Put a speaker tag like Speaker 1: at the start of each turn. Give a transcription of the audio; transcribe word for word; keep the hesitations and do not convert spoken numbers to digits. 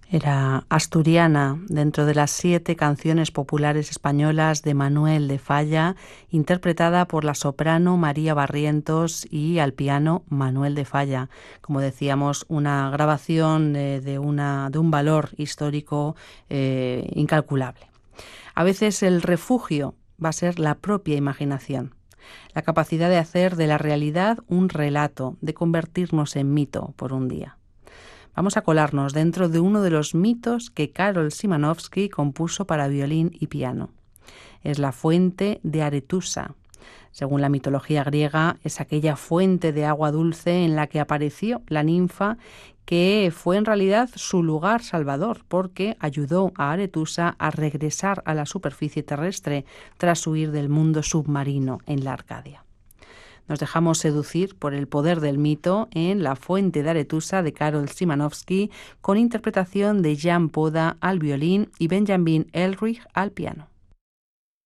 Speaker 1: Era asturiana, dentro de las siete canciones populares españolas de Manuel de Falla, interpretada por la soprano María Barrientos y al piano Manuel de Falla. Como decíamos, una grabación de, de, una, de un valor histórico eh, incalculable. A veces el refugio va a ser la propia imaginación, la capacidad de hacer de la realidad un relato, de convertirnos en mito por un día. Vamos a colarnos dentro de uno de los mitos que Karol Szymanowski compuso para violín y piano. Es la fuente de Aretusa. Según la mitología griega, es aquella fuente de agua dulce en la que apareció la ninfa, que fue en realidad su lugar salvador, porque ayudó a Aretusa a regresar a la superficie terrestre tras huir del mundo submarino en la Arcadia. Nos dejamos seducir por el poder del mito en La fuente de Aretusa de Karol Szymanowski, con interpretación de Jan Poda al violín y Benjamin Ehrlich al piano.